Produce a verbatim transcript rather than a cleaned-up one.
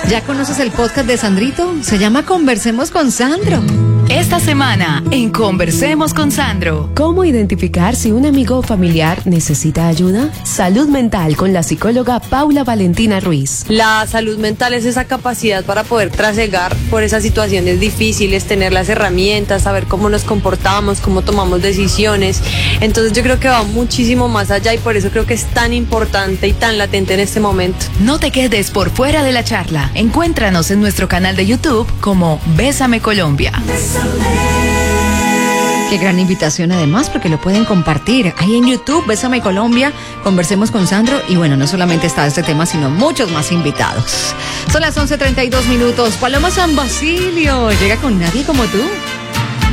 ¿Ya conoces el podcast de Sandrito? Se llama Conversemos con Sandro. Esta semana en Conversemos con Sandro. ¿Cómo identificar si un amigo o familiar necesita ayuda? Salud mental con la psicóloga Paula Valentina Ruiz. La salud mental es esa capacidad para poder trasegar por esas situaciones difíciles, tener las herramientas, saber cómo nos comportamos, cómo tomamos decisiones. Entonces yo creo que va muchísimo más allá y por eso creo que es tan importante y tan latente en este momento. No te quedes por fuera de la charla. Encuéntranos en nuestro canal de YouTube como Bésame Colombia. Qué gran invitación además, porque lo pueden compartir ahí en YouTube, Bésame Colombia, Conversemos con Sandro, y bueno, no solamente está este tema, sino muchos más invitados. Son las once treinta y dos minutos. Paloma San Basilio llega con Nadie Como Tú.